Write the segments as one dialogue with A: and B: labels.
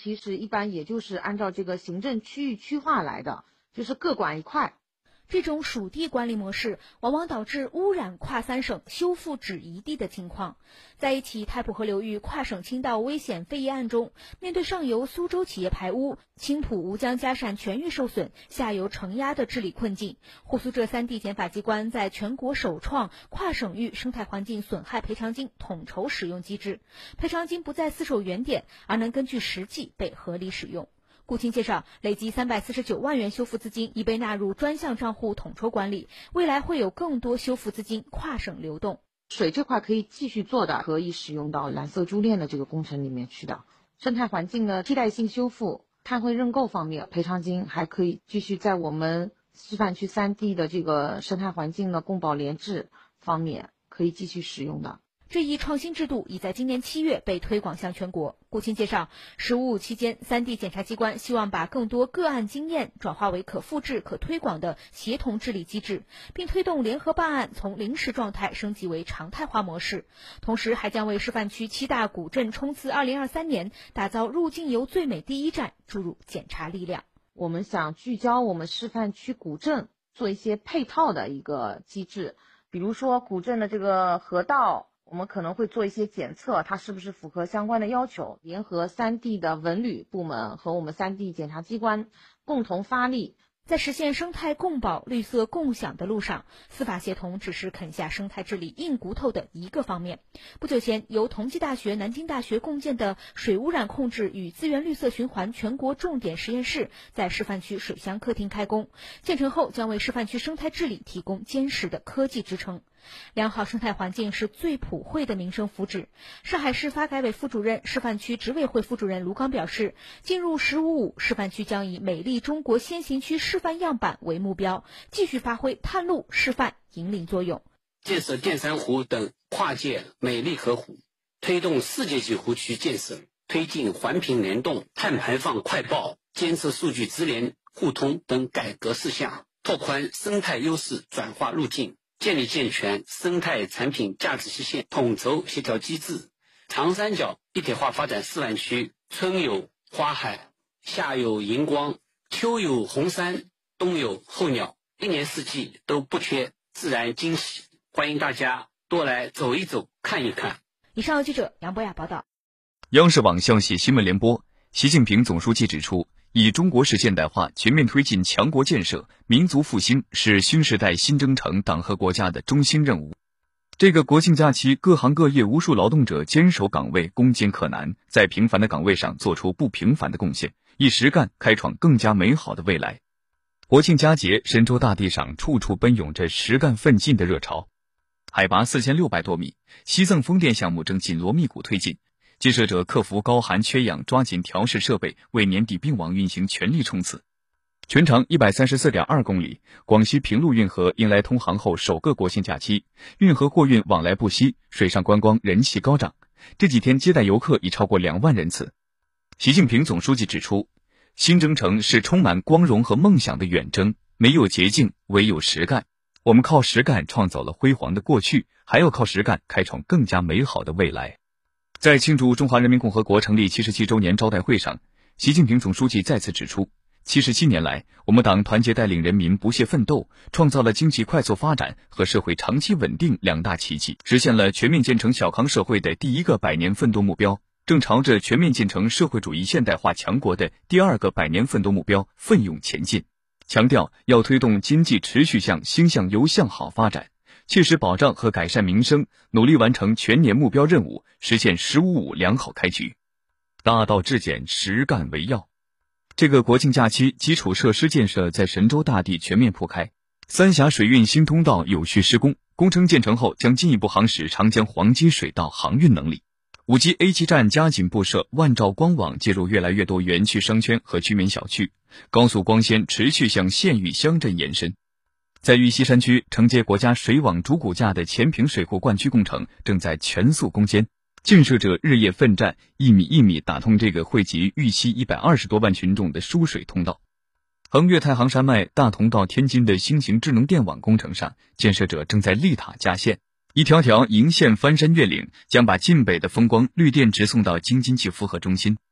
A: 其实一般也就是按照这个行政区域区划来的，就是各管一块。
B: 这种属地管理模式往往导致污染跨3省、修复只一地的情况。在一起太浦河流域跨省倾倒危险废业案中，面对上游苏州企业排污、青浦吴江嘉善全域受损、下游承压的治理困境，沪苏浙3地检法机关在全国首创跨省域生态环境损害赔偿金统筹使用机制，赔偿金不再厮守原点，而能根据实际被合理使用。顾青介绍，累计349万元修复资金已被纳入专项账户统筹管理，未来会有更多修复资金跨省流动。
A: 水这块可以继续做的，可以使用到蓝色珠链的这个工程里面去的。生态环境的替代性修复、碳汇认购方面，赔偿金还可以继续在我们示范区3地的这个生态环境的共保联制方面可以继续使用的。
B: 这一创新制度已在今年7月被推广向全国。顾青介绍，15.5期间，3地检察机关希望把更多个案经验转化为可复制、可推广的协同治理机制，并推动联合办案从临时状态升级为常态化模式。同时，还将为示范区7大古镇冲刺2023年打造入境游最美第一站注入检察力量。
A: 我们想聚焦我们示范区古镇，做一些配套的一个机制，比如说古镇的这个河道，我们可能会做一些检测，它是不是符合相关的要求，联合3地的文旅部门和我们3地检察机关共同发力。
B: 在实现生态共保、绿色共享的路上，司法协同只是啃下生态治理硬骨头的一个方面。不久前，由同济大学、南京大学共建的水污染控制与资源绿色循环全国重点实验室在示范区水乡客厅开工，建成后将为示范区生态治理提供坚实的科技支撑。良好生态环境是最普惠的民生福祉。上海市发改委副主任、示范区执委会副主任卢刚表示，进入15.5，示范区将以美丽中国先行区示范样板为目标，继续发挥探路、示范、引领作用。
C: 建设淀山湖等跨界美丽河湖，推动世界级湖区建设，推进环评联动、碳排放快报、监测数据直联互通等改革事项，拓宽生态优势转化路径，建立健全生态产品价值实现统筹协调机制。长三角一体化发展示范区，春有花海，夏有荧光，秋有红山，冬有候鸟，一年四季都不缺自然惊喜，欢迎大家多来走一走、看一看。
B: 以上记者杨博雅报道。
D: 央视网消息新闻联播，习近平总书记指出，以中国式现代化全面推进强国建设、民族复兴是新时代新征程党和国家的中心任务。这个国庆假期，各行各业无数劳动者坚守岗位，攻坚克难，在平凡的岗位上做出不平凡的贡献，以实干开创更加美好的未来。国庆佳节，神州大地上处处奔涌着实干奋进的热潮。海拔4600多米，西藏风电项目正紧锣密鼓推进，建设者克服高寒缺氧，抓紧调试设备，为年底并网运行全力冲刺。全长134.2公里，广西平陆运河迎来通航后首个国庆假期，运河货运往来不息，水上观光人气高涨，这几天接待游客已超过2万人次。习近平总书记指出，新征程是充满光荣和梦想的远征，没有捷径，唯有实干。我们靠实干创造了辉煌的过去，还要靠实干开创更加美好的未来。在庆祝中华人民共和国成立77周年招待会上，习近平总书记再次指出，77年来，我们党团结带领人民不懈奋斗，创造了经济快速发展和社会长期稳定2大奇迹，实现了全面建成小康社会的第1个100年奋斗目标，正朝着全面建成社会主义现代化强国的第2个100年奋斗目标奋勇前进。强调要推动经济持续向兴向优向好发展，切实保障和改善民生，努力完成全年目标任务，实现15.5良好开局。大道至简，实干为要。这个国庆假期，基础设施建设在神州大地全面铺开，三峡水运新通道有序施工，工程建成后将进一步夯实长江黄金水道航运能力。5G A7站加紧布设，万兆光网介入越来越多园区商圈和居民小区，高速光纤持续向县域乡镇延伸。在玉溪山区承接国家水网主骨架的前坪水库灌区工程正在全速攻坚，建设者日夜奋战，一米一米打通这个汇集玉溪120多万群众的输水通道。横越太行山脉大同到天津的新型智能电网工程上，建设者正在立塔架线，一条条银线翻山越岭，将把晋北的风光绿电直送到京津冀负荷中心。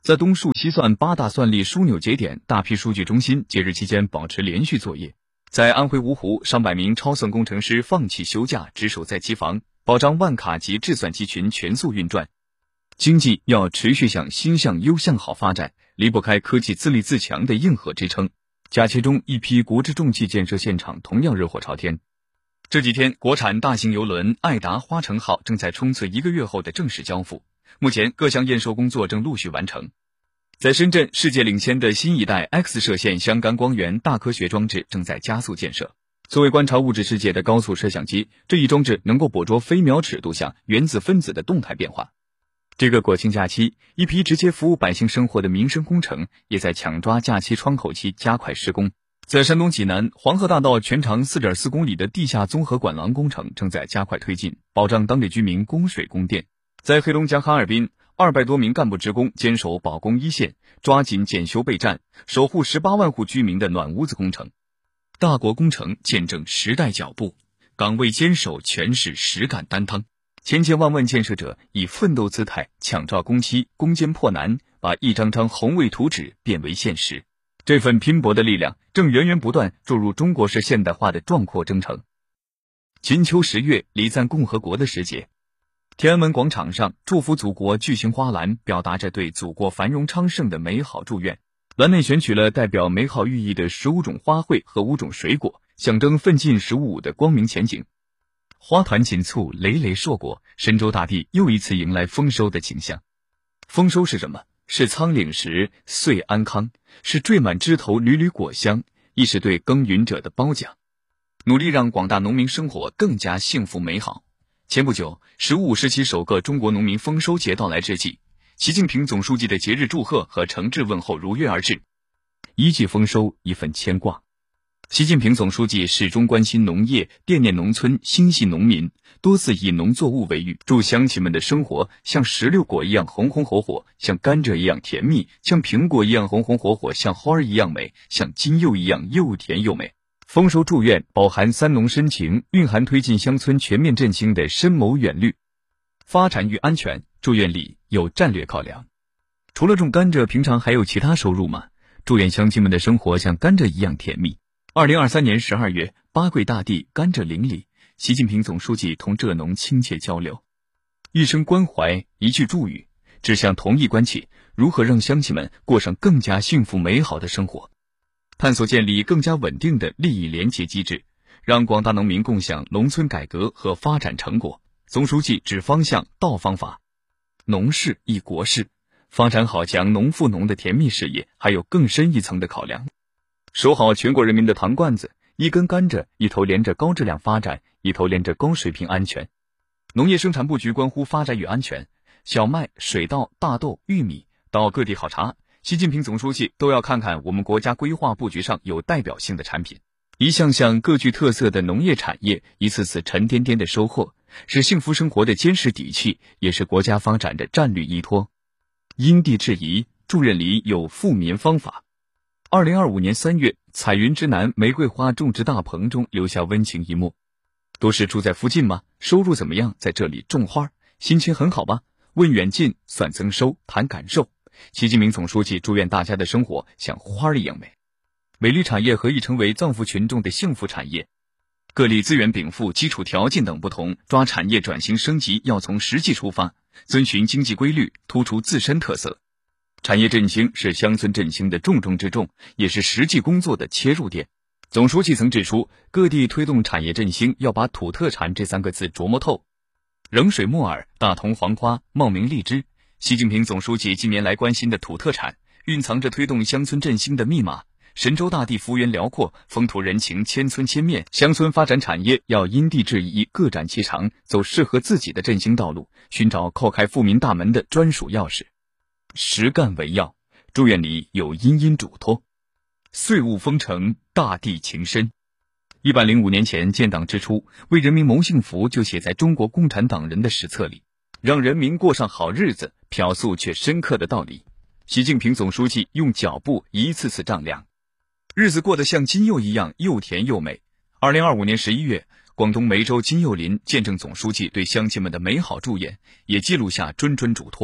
D: 在东数西算8大算力枢纽节点，大批数据中心节日期间保持连续作业。在安徽芜湖，上百名超算工程师放弃休假，值守在机房，保障万卡级制算机群全速运转。经济要持续向新向优向好发展，离不开科技自立自强的硬核支撑。假期中，一批国之重器建设现场同样热火朝天。这几天，国产大型邮轮爱达花城号正在冲刺1个月后的正式交付。目前各项验收工作正陆续完成。在深圳，世界领先的新一代 X 射线相干光源大科学装置正在加速建设。作为观察物质世界的高速摄像机，这一装置能够捕捉飞秒尺度下原子分子的动态变化。这个国庆假期，一批直接服务百姓生活的民生工程也在抢抓假期窗口期加快施工。在山东济南，黄河大道全长 4.4 公里的地下综合管廊工程正在加快推进，保障当地居民供水供电。在黑龙江哈尔滨，200多名干部职工坚守保供一线，抓紧检修备战，守护18万户居民的暖屋子工程。大国工程见证时代脚步，岗位坚守全是实干担当。千千万万建设者以奋斗姿态抢抓工期，攻坚破难，把一张张宏伟图纸变为现实。这份拼搏的力量正源源不断注入中国式现代化的壮阔征程。金秋10月，礼赞共和国的时节，天安门广场上，祝福祖国巨型花篮表达着对祖国繁荣昌盛的美好祝愿。篮内选取了代表美好寓意的15种花卉和5种水果，象征奋进15的光明前景。花团锦簇，累累硕果，神州大地又一次迎来丰收的景象。丰收是什么？是仓廪实，岁安康，是缀满枝头缕缕果香，亦是对耕耘者的褒奖。努力让广大农民生活更加幸福美好。前不久，15时期首个中国农民丰收节到来之际，习近平总书记的节日祝贺和诚挚问候如约而至。一季丰收，一份牵挂。习近平总书记始终关心农业，惦念农村，心系农民，多次以农作物为喻，祝乡亲们的生活像石榴果一样红红火火，像甘蔗一样甜蜜，像苹果一样红红火火，像花儿一样美，像金柚一样又甜又美。丰收祝愿饱含三农深情，蕴含推进乡村全面振兴的深谋远虑。发展与安全，祝愿里有战略考量。除了种甘蔗，平常还有其他收入吗？祝愿乡亲们的生活像甘蔗一样甜蜜。2023年12月，八桂大地，甘蔗林里，习近平总书记同蔗农亲切交流，一声关怀，一句祝语，指向同一关切，如何让乡亲们过上更加幸福美好的生活。探索建立更加稳定的利益连结机制，让广大农民共享农村改革和发展成果。总书记指方向道方法，农事亦国事，发展好强农富农的甜蜜事业还有更深一层的考量。守好全国人民的糖罐子，一根甘蔗，一头连着高质量发展，一头连着高水平安全。农业生产布局关乎发展与安全，小麦、水稻、大豆、玉米到各地考察，习近平总书记都要看看我们国家规划布局上有代表性的产品。一项项各具特色的农业产业，一次次沉甸甸的收获，是幸福生活的坚实底气，也是国家发展的战略依托。因地制宜，祝愿里有富民方法。2025年3月，彩云之南玫瑰花种植大棚中留下温情一幕。都是住在附近吗？收入怎么样？在这里种花，心情很好吧？问远近，算增收，谈感受。习近平总书记祝愿大家的生活像花一样美。美丽产业何以成为藏族群众的幸福产业？各地资源禀赋、基础条件等不同，抓产业转型升级要从实际出发，遵循经济规律，突出自身特色。产业振兴是乡村振兴的重中之重，也是实际工作的切入点。总书记曾指出，各地推动产业振兴要把土特产这3个字琢磨透。冷水木耳、大同黄花、茂名荔枝，习近平总书记近年来关心的土特产，蕴藏着推动乡村振兴的密码。神州大地幅员辽阔，风土人情千村千面，乡村发展产业要因地制宜，各展其长，走适合自己的振兴道路，寻找叩开富民大门的专属钥匙。实干为要，祝愿里有殷殷嘱托。岁物丰成，大地情深。105年前建党之初，为人民谋幸福就写在中国共产党人的史册里，让人民过上好日子，朴素却深刻的道理。习近平总书记用脚步一次次丈量，日子过得像金柚一样又甜又美。2025年11月，广东梅州金柚林见证总书记对乡亲们的美好祝愿，也记录下谆谆嘱托。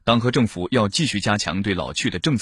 D: 党和政府要继续加强对老去的政策